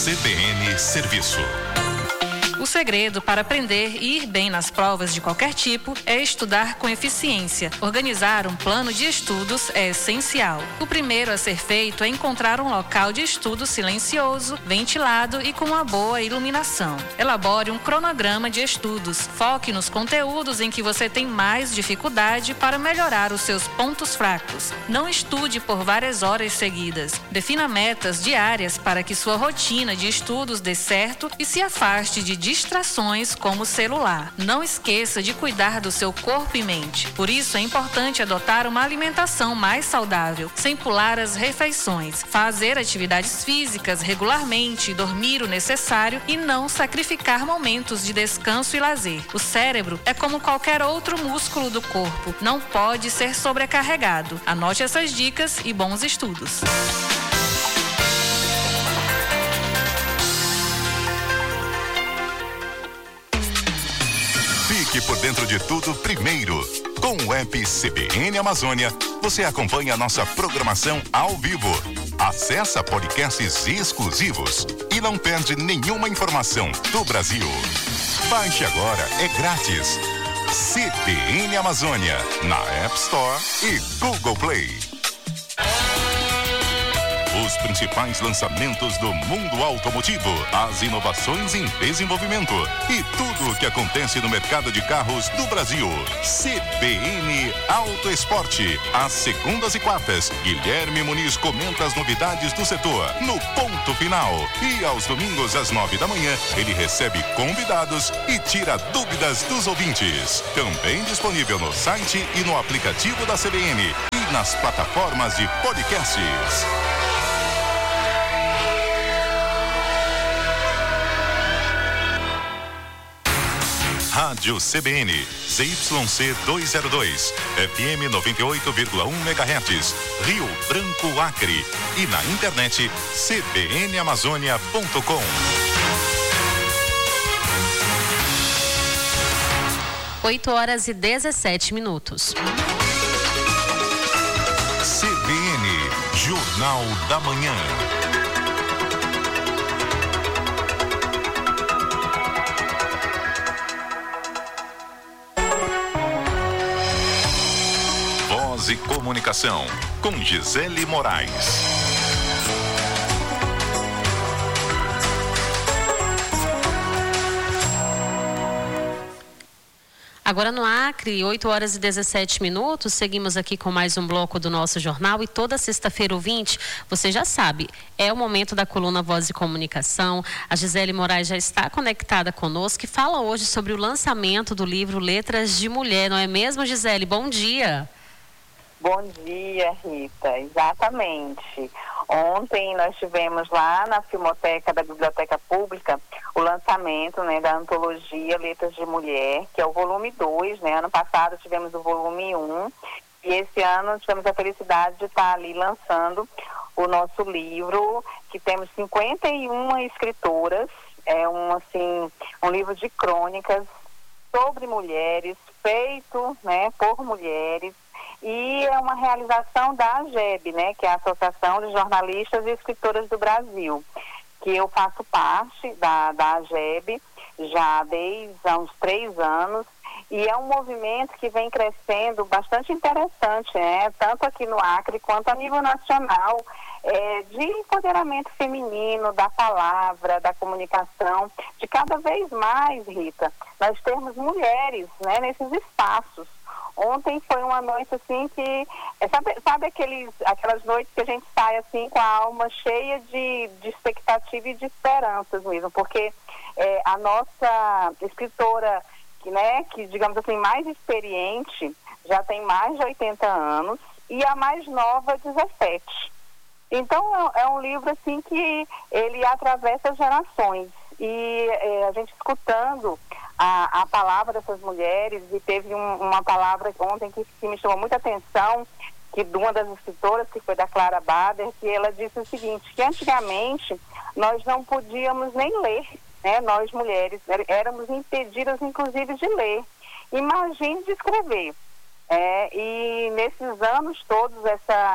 CBN Serviço. O segredo para aprender e ir bem nas provas de qualquer tipo é estudar com eficiência. Organizar um plano de estudos é essencial. O primeiro a ser feito é encontrar um local de estudo silencioso, ventilado e com uma boa iluminação. Elabore um cronograma de estudos. Foque nos conteúdos em que você tem mais dificuldade para melhorar os seus pontos fracos. Não estude por várias horas seguidas. Defina metas diárias para que sua rotina de estudos dê certo e se afaste de distrações como o celular. Não esqueça de cuidar do seu corpo e mente. Por isso é importante adotar uma alimentação mais saudável, sem pular as refeições, fazer atividades físicas regularmente, dormir o necessário e não sacrificar momentos de descanso e lazer. O cérebro é como qualquer outro músculo do corpo, não pode ser sobrecarregado. Anote essas dicas e bons estudos. Fique por dentro de tudo primeiro. Com o app CBN Amazônia, você acompanha a nossa programação ao vivo. Acesse podcasts exclusivos e não perde nenhuma informação do Brasil. Baixe agora, é grátis. CBN Amazônia, na App Store e Google Play. Os principais lançamentos do mundo automotivo, as inovações em desenvolvimento e tudo o que acontece no mercado de carros do Brasil. CBN Auto Esporte. Às segundas e quartas, Guilherme Muniz comenta as novidades do setor no ponto final. E aos domingos, às 9 da manhã, ele recebe convidados e tira dúvidas dos ouvintes. Também disponível no site e no aplicativo da CBN e nas plataformas de podcasts. Rádio CBN, ZYC 202, FM 98,1 MHz, Rio Branco, Acre. E na internet, cbnamazônia.com. 8h17. CBN, Jornal da Manhã. Voz e Comunicação, com Gisele Moraes. Agora no Acre, 8h17, seguimos aqui com mais um bloco do nosso jornal e toda sexta-feira, ouvinte, você já sabe, é o momento da coluna Voz e Comunicação. A Gisele Moraes já está conectada conosco e fala hoje sobre o lançamento do livro Letras de Mulher, não é mesmo, Gisele? Bom dia. Bom dia, Rita. Exatamente. Ontem nós tivemos lá na Filmoteca da Biblioteca Pública o lançamento, da antologia Letras de Mulher, que é o volume 2, Ano passado tivemos o volume 1 e esse ano tivemos a felicidade de estar ali lançando o nosso livro, que temos 51 escritoras, um livro de crônicas sobre mulheres, feito, por mulheres. E é uma realização da AGEB, que é a Associação de Jornalistas e Escritoras do Brasil, que eu faço parte da AGEB já desde há uns 3 anos, e é um movimento que vem crescendo bastante interessante, tanto aqui no Acre quanto a nível nacional, de empoderamento feminino, da palavra, da comunicação, de cada vez mais, Rita, nós temos mulheres, nesses espaços. Ontem foi uma noite assim que, sabe aquelas noites que a gente sai assim com a alma cheia de expectativa e de esperanças mesmo, porque a nossa escritora, que digamos assim, mais experiente, já tem mais de 80 anos e a mais nova, 17. Então é um livro assim que ele atravessa gerações e a gente escutando a palavra dessas mulheres, e teve uma palavra ontem que me chamou muita atenção, que de uma das escritoras, que foi da Clara Bader, que ela disse o seguinte, que antigamente nós não podíamos nem ler, nós mulheres éramos impedidas inclusive de ler, imagine de escrever, e nesses anos todos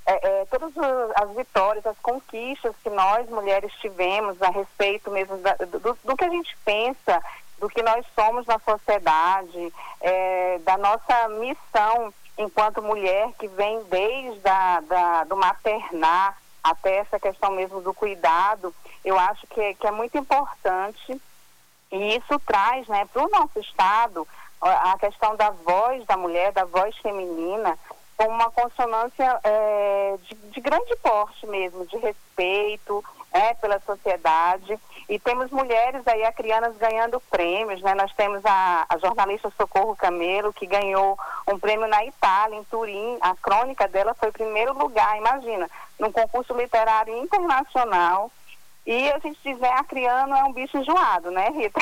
todas as vitórias, as conquistas que nós mulheres tivemos a respeito mesmo do que a gente pensa, do que nós somos na sociedade, da nossa missão enquanto mulher, que vem desde do maternar até essa questão mesmo do cuidado. Eu acho que é muito importante, e isso traz, né, para o nosso estado a questão da voz da mulher, da voz feminina, com uma consonância de grande porte mesmo, de respeito pela sociedade. E temos mulheres aí, acrianas, ganhando prêmios, né? Nós temos a jornalista Socorro Camelo, que ganhou um prêmio na Itália, em Turim. A crônica dela foi primeiro lugar, imagina, num concurso literário internacional. E a gente diz, acriano é um bicho enjoado, né, Rita?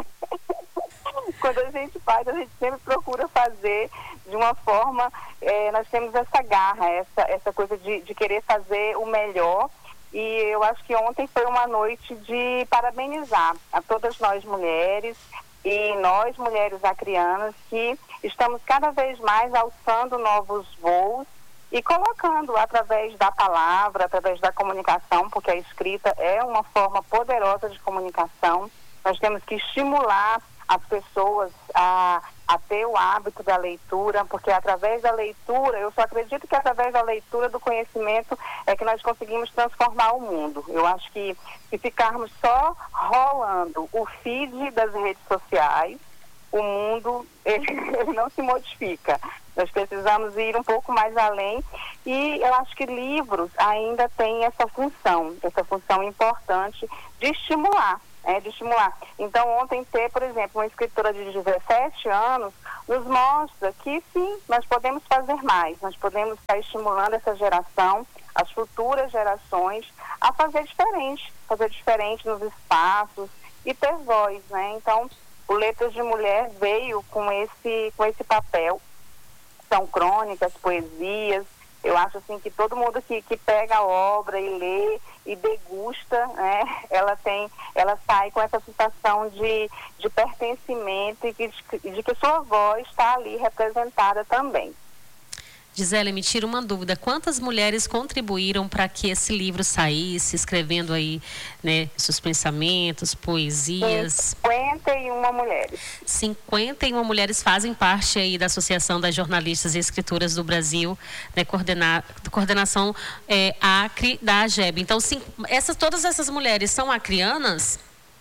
Quando a gente faz, a gente sempre procura fazer de uma forma, nós temos essa garra, essa coisa de querer fazer o melhor. E eu acho que ontem foi uma noite de parabenizar a todas nós mulheres e nós mulheres acrianas, que estamos cada vez mais alçando novos voos e colocando através da palavra, através da comunicação, porque a escrita é uma forma poderosa de comunicação. Nós temos que estimular as pessoas a ter o hábito da leitura, porque através da leitura, eu só acredito que através da leitura, do conhecimento, é que nós conseguimos transformar o mundo. Eu acho que se ficarmos só rolando o feed das redes sociais, o mundo ele não se modifica. Nós precisamos ir um pouco mais além, e eu acho que livros ainda têm essa função importante de estimular. Então, ontem por exemplo, uma escritora de 17 anos nos mostra que sim, nós podemos fazer mais, nós podemos estar estimulando essa geração, as futuras gerações, a fazer diferente nos espaços e ter voz, né? Então, o Letras de Mulher veio com esse papel. São crônicas, poesias. Eu acho assim que todo mundo que pega a obra e lê e degusta, né, ela sai com essa sensação de pertencimento e de que sua voz está ali representada também. Gisele, me tira uma dúvida. Quantas mulheres contribuíram para que esse livro saísse, escrevendo aí, né, seus pensamentos, poesias? 51 mulheres. 51 mulheres fazem parte aí da Associação das Jornalistas e Escritoras do Brasil, né, coordenação ACRE da AGEB. Então, todas essas mulheres são acrianas?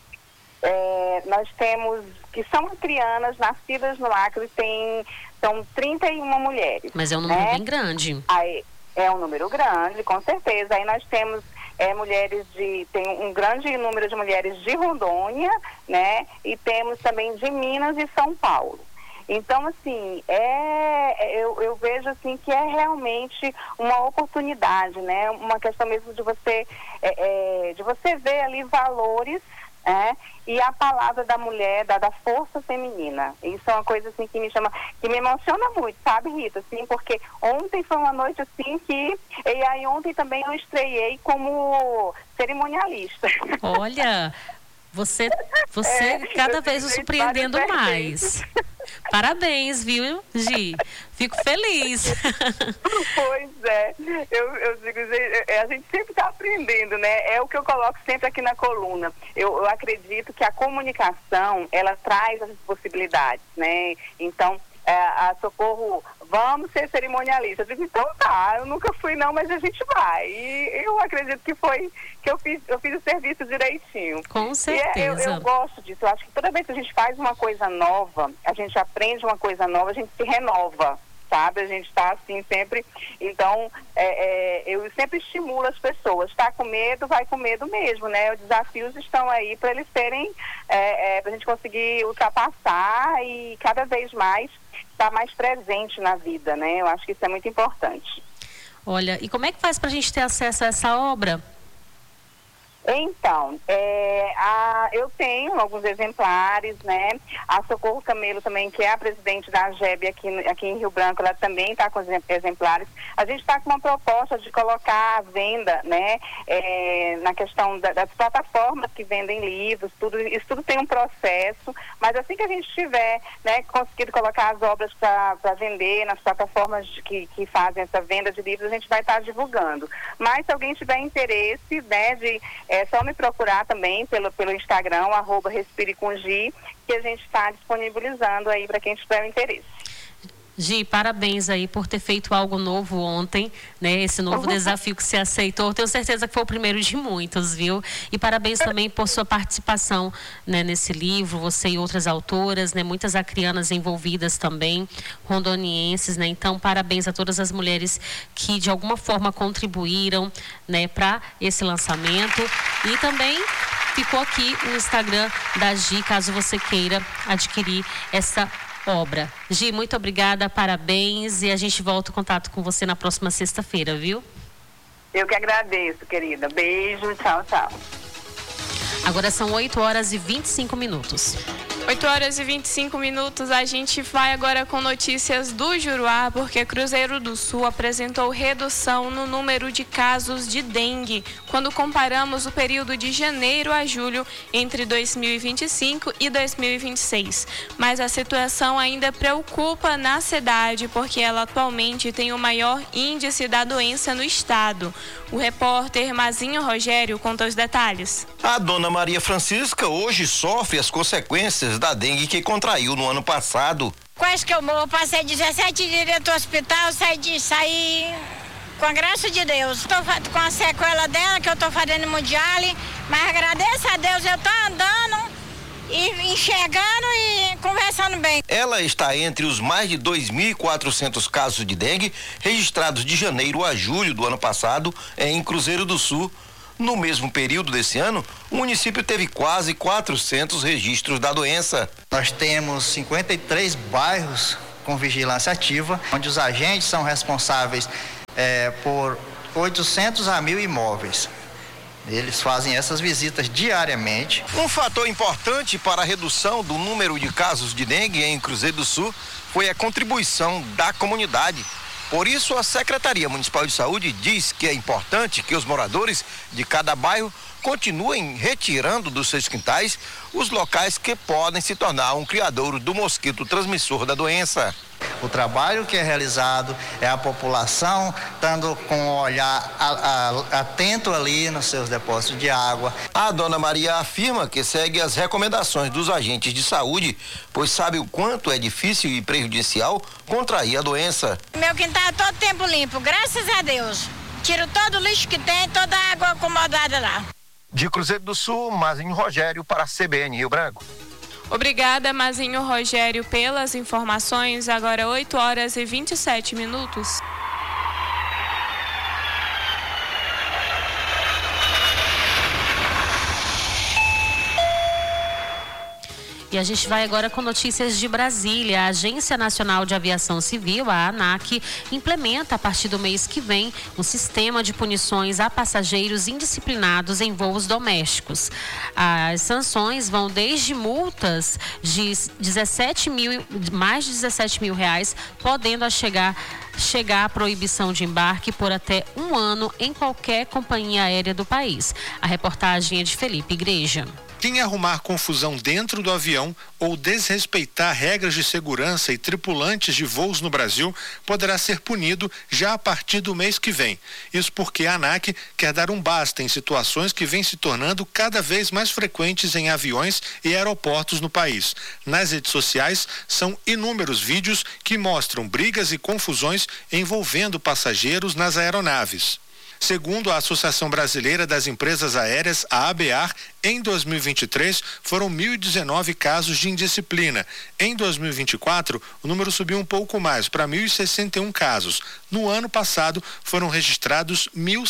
Nós temos que são acrianas, nascidas no Acre, são 31 mulheres. Mas é um número bem grande. Aí, é um número grande, com certeza. Aí nós temos tem um grande número de mulheres de Rondônia, né? E temos também de Minas e São Paulo. Então, assim, eu vejo assim que é realmente uma oportunidade, né? Uma questão mesmo de você ver ali valores, e a palavra da mulher, da força feminina. Isso é uma coisa assim que me emociona muito, sabe, Rita? Assim, porque ontem foi uma noite assim e aí ontem também eu estreiei como cerimonialista. Olha, você cada vez nos surpreendendo mais. Parabéns, viu, Gi? Fico feliz. Pois é. Eu digo, a gente sempre está aprendendo, né? É o que eu coloco sempre aqui na coluna. Eu acredito que a comunicação, ela traz essas possibilidades, né? Então, a Socorro, vamos ser cerimonialistas. Eu digo, então tá, eu nunca fui não, mas a gente vai. E eu acredito que eu fiz o serviço direitinho. Com certeza. Eu gosto disso. Eu acho que toda vez que a gente faz uma coisa nova, a gente aprende uma coisa nova, a gente se renova, sabe? A gente está assim sempre. Então, eu sempre estimulo as pessoas. Está com medo, vai com medo mesmo, né? Os desafios estão aí para eles serem, para a gente conseguir ultrapassar e cada vez mais estar mais presente na vida, né? Eu acho que isso é muito importante. Olha, e como é que faz para a gente ter acesso a essa obra? Então, eu tenho alguns exemplares, né? A Socorro Camelo também, que é a presidente da AGEB aqui em Rio Branco, ela também está com exemplares. A gente está com uma proposta de colocar à venda, né? Na questão das plataformas que vendem livros, isso tudo tem um processo, mas assim que a gente tiver, né, conseguido colocar as obras para vender nas plataformas que fazem essa venda de livros, a gente vai estar divulgando. Mas se alguém tiver interesse, né, é só me procurar também pelo Instagram, @respirecomgi, que a gente está disponibilizando aí para quem tiver interesse. Gi, parabéns aí por ter feito algo novo ontem, né? Esse novo desafio que você aceitou. Tenho certeza que foi o primeiro de muitos, viu? E parabéns também por sua participação, né, nesse livro, você e outras autoras, né? Muitas acrianas envolvidas também, rondonienses, né? Então, parabéns a todas as mulheres que de alguma forma contribuíram, né, para esse lançamento. E também ficou aqui o Instagram da Gi, caso você queira adquirir essa obra. Gi, muito obrigada, parabéns, e a gente volta em contato com você na próxima sexta-feira, viu? Eu que agradeço, querida. Beijo, tchau, tchau. Agora são 8h25. 8h25, a gente vai agora com notícias do Juruá, porque Cruzeiro do Sul apresentou redução no número de casos de dengue, quando comparamos o período de janeiro a julho entre 2025 e 2026. Mas a situação ainda preocupa na cidade, porque ela atualmente tem o maior índice da doença no estado. O repórter Mazinho Rogério conta os detalhes. A dona Maria Francisca hoje sofre as consequências da dengue que contraiu no ano passado. Quase que eu morro, passei 17 dias dentro do hospital, saí com a graça de Deus. Estou com a sequela dela, que eu estou fazendo mundial, mas agradeço a Deus, eu estou andando e enxergando e conversando bem. Ela está entre os mais de 2.400 casos de dengue registrados de janeiro a julho do ano passado em Cruzeiro do Sul. No mesmo período desse ano, o município teve quase 400 registros da doença. Nós temos 53 bairros com vigilância ativa, onde os agentes são responsáveis por 800 a 1.000 imóveis. Eles fazem essas visitas diariamente. Um fator importante para a redução do número de casos de dengue em Cruzeiro do Sul foi a contribuição da comunidade. Por isso, a Secretaria Municipal de Saúde diz que é importante que os moradores de cada bairro continuem retirando dos seus quintais os locais que podem se tornar um criadouro do mosquito transmissor da doença. O trabalho que é realizado é a população estando com um olhar atento ali nos seus depósitos de água. A dona Maria afirma que segue as recomendações dos agentes de saúde, pois sabe o quanto é difícil e prejudicial contrair a doença. Meu quintal é todo tempo limpo, graças a Deus. Tiro todo o lixo que tem, toda a água acomodada lá. De Cruzeiro do Sul, Mazinho Rogério para a CBN Rio Branco. Obrigada, Mazinho Rogério, pelas informações. Agora 8h27. E a gente vai agora com notícias de Brasília. A Agência Nacional de Aviação Civil, a ANAC, implementa a partir do mês que vem um sistema de punições a passageiros indisciplinados em voos domésticos. As sanções vão desde multas de mais de 17 mil reais, podendo chegar a proibição de embarque por até 1 ano em qualquer companhia aérea do país. A reportagem é de Felipe Igreja. Quem arrumar confusão dentro do avião ou desrespeitar regras de segurança e tripulantes de voos no Brasil poderá ser punido já a partir do mês que vem. Isso porque a ANAC quer dar um basta em situações que vêm se tornando cada vez mais frequentes em aviões e aeroportos no país. Nas redes sociais, são inúmeros vídeos que mostram brigas e confusões envolvendo passageiros nas aeronaves. Segundo a Associação Brasileira das Empresas Aéreas, a ABAR, em 2023 foram 1.019 casos de indisciplina. Em 2024, o número subiu um pouco mais, para 1.061 casos. No ano passado, foram registrados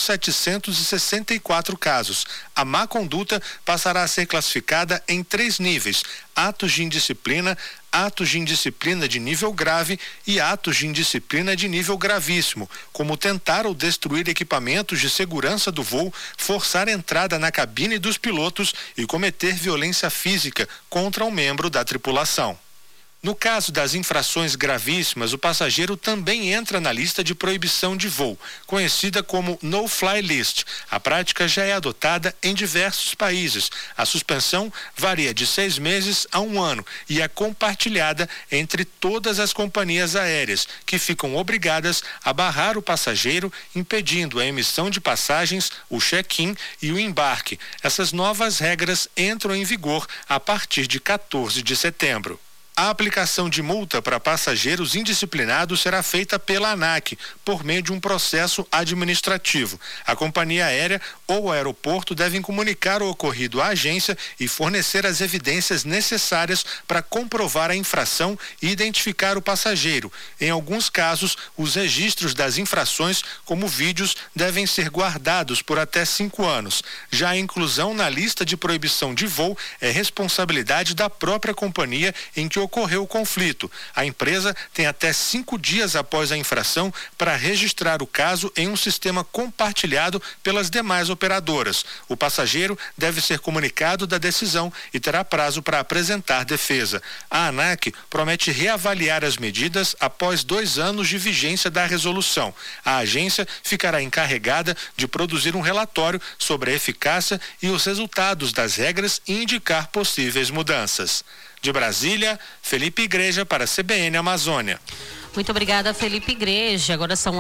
1.764 casos. A má conduta passará a ser classificada em 3 níveis: atos de indisciplina, atos de indisciplina de nível grave e atos de indisciplina de nível gravíssimo, como tentar ou destruir equipamentos de segurança do voo, forçar a entrada na cabine dos pilotos e cometer violência física contra um membro da tripulação. No caso das infrações gravíssimas, o passageiro também entra na lista de proibição de voo, conhecida como No-Fly List. A prática já é adotada em diversos países. A suspensão varia de 6 meses a 1 ano e é compartilhada entre todas as companhias aéreas, que ficam obrigadas a barrar o passageiro, impedindo a emissão de passagens, o check-in e o embarque. Essas novas regras entram em vigor a partir de 14 de setembro. A aplicação de multa para passageiros indisciplinados será feita pela ANAC, por meio de um processo administrativo. A companhia aérea ou o aeroporto devem comunicar o ocorrido à agência e fornecer as evidências necessárias para comprovar a infração e identificar o passageiro. Em alguns casos, os registros das infrações, como vídeos, devem ser guardados por até 5 anos. Já a inclusão na lista de proibição de voo é responsabilidade da própria companhia em que ocorreu o conflito. A empresa tem até 5 dias após a infração para registrar o caso em um sistema compartilhado pelas demais operadoras. O passageiro deve ser comunicado da decisão e terá prazo para apresentar defesa. A ANAC promete reavaliar as medidas após 2 anos de vigência da resolução. A agência ficará encarregada de produzir um relatório sobre a eficácia e os resultados das regras e indicar possíveis mudanças. De Brasília, Felipe Igreja para a CBN Amazônia. Muito obrigada, Felipe Igreja. Agora são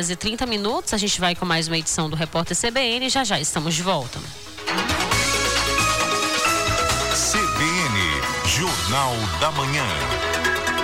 8h30. A gente vai com mais uma edição do Repórter CBN e já estamos de volta. CBN, Jornal da Manhã.